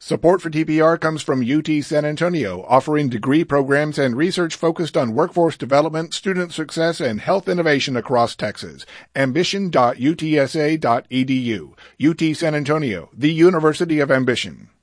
Support for TPR comes from UT San Antonio, offering degree programs and research focused on workforce development, student success, and health innovation across Texas. Ambition.utsa.edu. UT San Antonio, the University of Ambition.